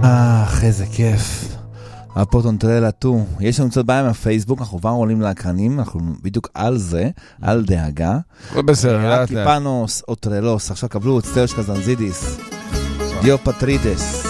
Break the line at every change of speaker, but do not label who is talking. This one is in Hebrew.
איזה כיף. הפוטון טרלה 2. יש לנו קצת בעיה עם הפייסבוק, אנחנו כבר עולים לאקרנים, אנחנו בדיוק על זה, על דאגה.
בסדר,
קיפנוס או טרלוס, עכשיו קבלו את סטרש קזנזידיס, דיו פטרידס.